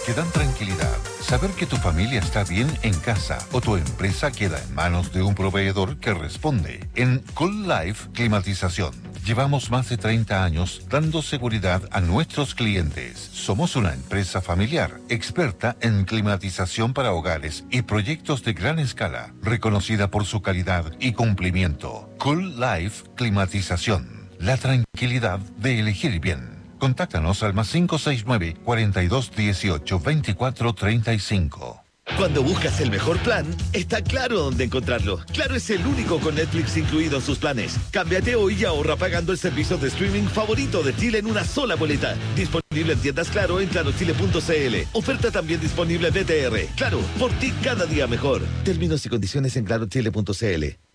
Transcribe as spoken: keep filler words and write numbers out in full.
que dan tranquilidad. Saber que tu familia está bien en casa o tu empresa queda en manos de un proveedor que responde. En Cool Life Climatización llevamos más de treinta años dando seguridad a nuestros clientes. Somos una empresa familiar, experta en climatización para hogares y proyectos de gran escala, reconocida por su calidad y cumplimiento. Cool Life Climatización. La tranquilidad de elegir bien. Contáctanos al más cinco seis nueve, cuarenta y dos dieciocho, veinticuatro treinta y cinco. Cuando buscas el mejor plan, está claro dónde encontrarlo. Claro es el único con Netflix incluido en sus planes. Cámbiate hoy y ahorra pagando el servicio de streaming favorito de Chile en una sola boleta. Disponible en tiendas Claro en claro chile punto c l. Oferta también disponible en B T R. Claro, por ti cada día mejor. Términos y condiciones en claro chile punto c l.